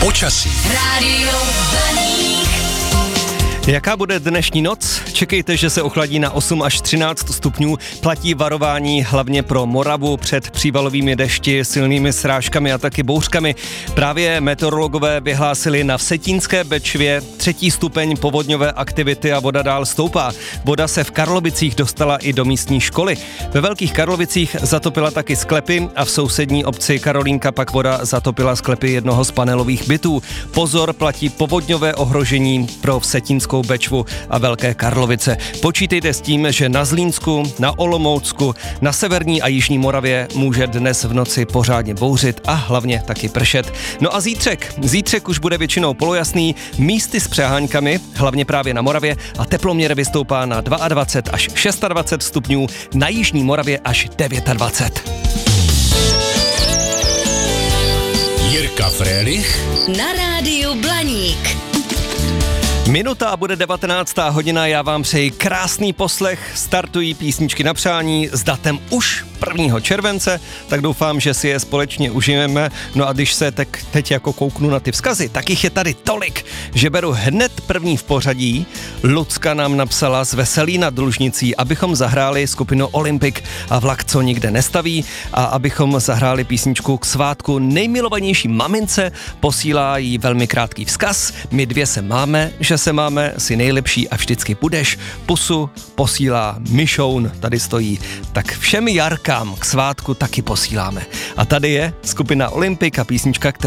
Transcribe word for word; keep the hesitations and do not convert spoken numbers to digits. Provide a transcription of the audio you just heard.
Počasí. Rádio Blaník. Jaká bude dnešní noc? Čekejte, že se ochladí na osm až třináct stupňů. Platí varování hlavně pro Moravu před přívalovými dešti, silnými srážkami a taky bouřkami. Právě meteorologové vyhlásili na Vsetínské Bečvě třetí stupeň povodňové aktivity a voda dál stoupá. Voda se v Karlovicích dostala i do místní školy. Ve Velkých Karlovicích zatopila taky sklepy a v sousední obci Karolínka pak voda zatopila sklepy jednoho z panelových bytů. Pozor, platí povodňové ohrožení pro Vsetínskou Bečvu a Velké Karlovice. Počítejte s tím, že na Zlínsku, na Olomoucku, na severní a jižní Moravě může dnes v noci pořádně bouřit a hlavně taky pršet. No a zítřek. Zítřek už bude většinou polojasný, místy s přeháňkami, hlavně právě na Moravě, a teploměr vystoupá na dvacet dva až dvacet šest stupňů, na jižní Moravě až dvacet devět. Jirka Frélich Na rádiu Blaník. Minuta a bude devatenáctá hodina, já vám přeji krásný poslech, startují písničky na přání s datem už prvního července, tak doufám, že si je společně užijeme. No a když se tak teď jako kouknu na ty vzkazy, tak jich je tady tolik, že beru hned první v pořadí. Lucka nám napsala z Veselí nad Lužnicí, abychom zahráli skupinu Olympic a Vlak, co nikde nestaví, a abychom zahráli písničku k svátku nejmilovanější mamince. Posílá jí velmi krátký vzkaz: my dvě se máme, že se máme, si nejlepší a vždycky budeš. Pusu posílá Mišoun, tady stojí. Tak všem Jarkám k svátku taky posíláme. A tady je skupina Olympic a písnička, kterou